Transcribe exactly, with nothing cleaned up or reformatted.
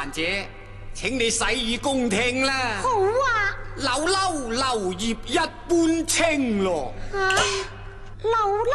嫻姐，請你洗耳恭聽啦。 好啊。 柳柳柳葉一般青咯。 啊，柳柳